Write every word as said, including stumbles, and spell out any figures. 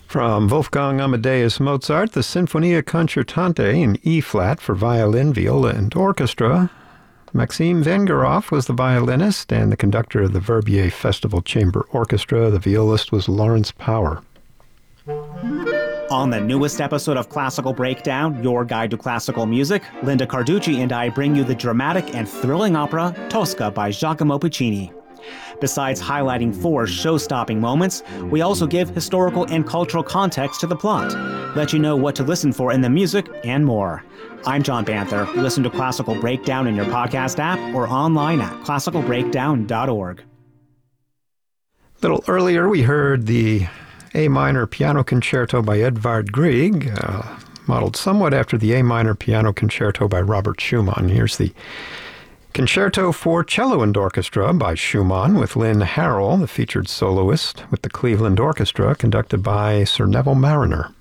From Wolfgang Amadeus Mozart, the Sinfonia Concertante in E-flat for violin, viola, and orchestra. Maxime Vengerov was the violinist and the conductor of the Verbier Festival Chamber Orchestra. The violist was Lawrence Power. On the newest episode of Classical Breakdown, your guide to classical music, Linda Carducci and I bring you the dramatic and thrilling opera Tosca by Giacomo Puccini. Besides highlighting four show-stopping moments, we also give historical and cultural context to the plot, let you know what to listen for in the music, and more. I'm John Banther. Listen to Classical Breakdown in your podcast app or online at classical breakdown dot org. A little earlier, we heard the A minor piano concerto by Edvard Grieg, uh, modeled somewhat after the A minor piano concerto by Robert Schumann. Here's the Concerto for Cello and Orchestra by Schumann with Lynn Harrell, the featured soloist, with the Cleveland Orchestra, conducted by Sir Neville Marriner.